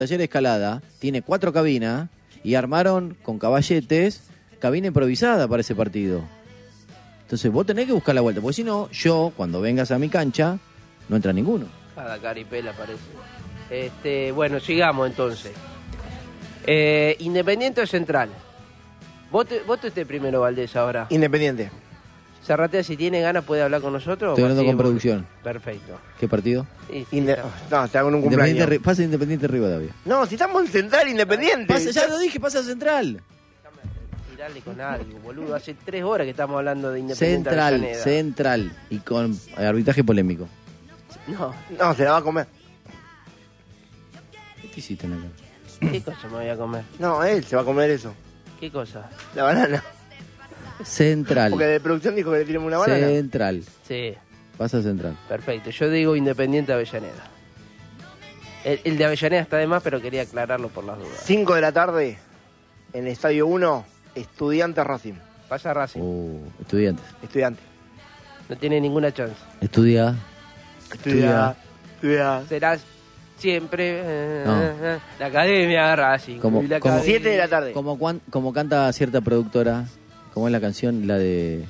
Taller Escalada tiene 4 cabinas y armaron con caballetes cabina improvisada para ese partido. Entonces vos tenés que buscar la vuelta, porque si no, yo, cuando vengas a mi cancha, no entra ninguno. Cada caripela parece. Bueno, sigamos entonces. Independiente o Central. Vote usted primero, Valdés, ahora. Independiente. Zarratea, si tiene ganas, puede hablar con nosotros. Estoy hablando con producción. Perfecto. ¿Qué partido? Sí, No, te hago un cumpleaños. Pasa Independiente Rivadavia. No, si estamos en Central, Independiente. Ya lo dije, pasa Central. Tirarle con algo, boludo. Hace 3 horas que estamos hablando de Independiente Avellaneda. Central. Y con arbitraje polémico. No, se la va a comer. ¿Qué hiciste en la cara? ¿Qué cosa me voy a comer? No, él se va a comer eso. ¿Qué cosa? La banana. Central. Porque de producción dijo que le tiremos una banana. Central. Sí. Pasa Central. Perfecto. Yo digo Independiente Avellaneda. El de Avellaneda está de más, pero quería aclararlo por las dudas. 5 de la tarde, en el Estadio 1, Estudiantes Racing. Pasa Racing. Estudiantes. Estudiantes. No tiene ninguna chance. Estudia. Serás siempre No. la Academia Racing. Como 7 de la tarde. Como canta cierta productora, como es la canción, la de...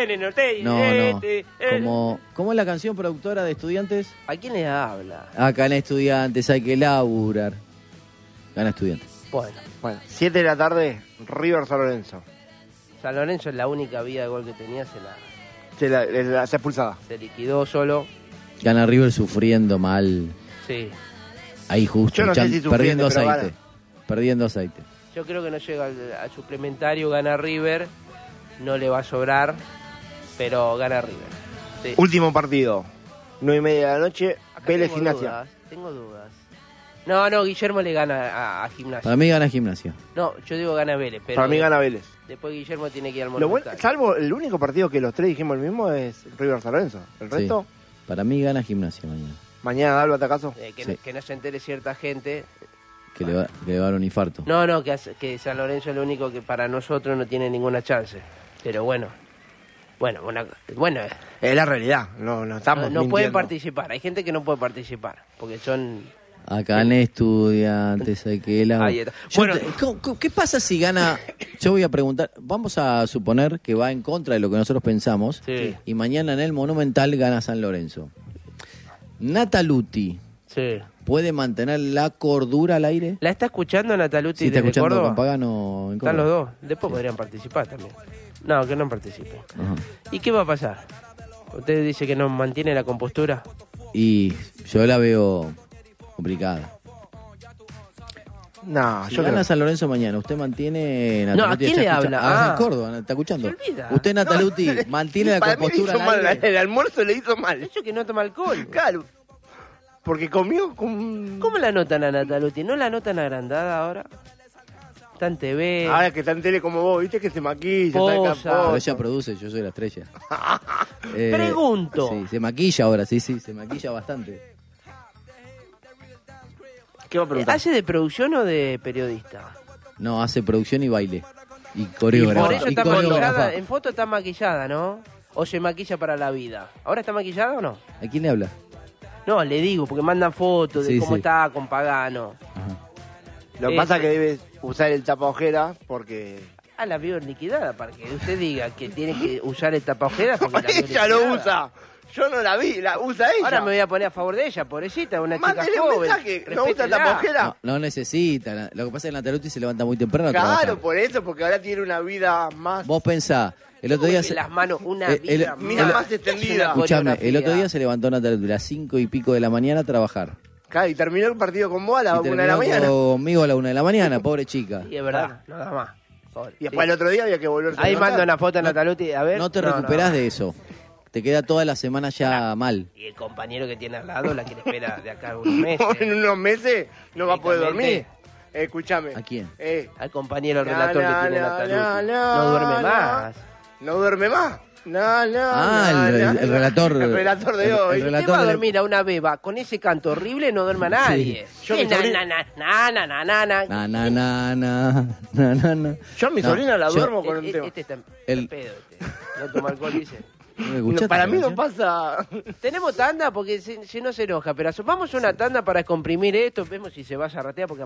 No. ¿Cómo es la canción productora de Estudiantes? ¿A quién le habla? Acá en Estudiantes hay que laburar. Gana Estudiantes. Bueno, 7 de la tarde, River San Lorenzo. San Lorenzo es la única vía de gol que tenía, Se expulsada. se liquidó solo. Gana River sufriendo mal. Sí. Ahí justo. Yo no sé si perdiendo sufriendo, pero aceite. Perdiendo aceite. Yo creo que no llega al suplementario, gana River. No le va a sobrar, pero gana River. Sí. Último partido, 9:30 de la noche, Acá Vélez tengo Gimnasia. tengo dudas. No, Guillermo le gana a Gimnasia. Para mí gana Gimnasia. No, yo digo gana Vélez, pero Para mí gana Vélez. después Guillermo tiene que ir al Lo bueno, Monumental. salvo el único partido que los tres dijimos el mismo es River San Lorenzo. El resto, Para mí gana Gimnasia mañana. mañana da el batacazo. Que no se entere cierta gente. Que le va a dar un infarto. No, que San Lorenzo es lo único que para nosotros no tiene ninguna chance. Pero bueno, Es la realidad, no estamos no mintiendo. pueden participar. Hay gente que no puede participar porque son... Acá en Estudiantes hay que laburar. Ahí está. ¿Qué pasa si gana? Yo voy a preguntar, vamos a suponer que va en contra de lo que nosotros pensamos, Sí. y mañana en el Monumental gana San Lorenzo. Nataluti, Sí. ¿puede mantener la cordura al aire? ¿La está escuchando Nataluti Sí, está desde escuchando Córdoba? con Pagano en Están Córdoba. los dos. Después podrían participar también. No, que no participen. Ajá. ¿Y qué va a pasar? ¿Usted dice que no mantiene la compostura? Y yo la veo complicada. No, Si yo gana creo. San Lorenzo mañana, ¿usted mantiene No, Nataluti? ¿a quién ¿Está le escuchando? habla? En Córdoba, ¿está escuchando? Se olvida. ¿Usted, Nataluti, No, mantiene la para mí le compostura hizo al mal, aire? el almuerzo le hizo mal. Eso que no toma alcohol. Claro, porque comió con... ¿Cómo la notan a Nataluti? ¿No la notan agrandada ahora? Está en TV. Ahora que está en tele como vos, viste que se maquilla, Posa. está acá, Pero ella produce, yo soy la estrella. Pregunto. Sí, se maquilla ahora, sí, se maquilla bastante. ¿Qué va a preguntar? ¿Hace de producción o de periodista? No, hace producción y baile. Y Y por coreógrafa. eso está maquillada. En foto está maquillada, ¿no? ¿O se maquilla para la vida? ¿Ahora está maquillada o no? ¿A quién le habla? No, le digo, porque mandan fotos de Sí, cómo sí. está con Pagano. Ajá. Lo que pasa es que debes usar el tapaojeras porque... Ah, la vio liquidada, para que usted diga que tiene que usar el tapaojeras porque la vio ella lo liquidada. usa. Yo no la vi, la usa ella. Ahora me voy a poner a favor de ella, pobrecita, una chica Mándele un joven. mensaje, ¿no usa Respétela. tapaojeras? No necesita. Lo que pasa es que Nataluti se levanta muy temprano a Claro, trabajar. por eso, porque ahora tiene una vida más... Vos pensá, el otro día... Que las manos, una el- vida más extendida. Escuchame, el coreografía. otro día se levantó Nataluti a las 5 y pico de la mañana a trabajar. Claro, y terminó el partido con vos a la Y 1 de la terminó mañana. conmigo a la 1 de la mañana, pobre chica. Sí, es verdad, nada más. Pobre. Y después Sí. el otro día había que volverse a Ahí levantar. manda una foto a Nataluti, a ver. No te recuperás de eso. Te queda toda la semana ya mal. Y el compañero que tiene al lado la que le espera de acá a unos meses. En unos meses no va a poder dormir. Técnicamente. Escúchame. ¿A quién? Al compañero No, relator no, que tiene no, Nataluti. no, No duerme no. más. ¿No duerme más? No. El relator. El relator de hoy. El Usted relator va a de- dormir a una beba con ese canto horrible, no duerme a nadie. Yo Sí, mi sobrino- Na. Yo a mi No, sobrina la yo- duermo con un tema. Este está El- en pedo. No toma alcohol, dice. ¿No escuchaste Para esa mí no canción? pasa... Tenemos tanda porque si no se enoja, pero vamos a una tanda para comprimir esto, vemos si se va a zarratear porque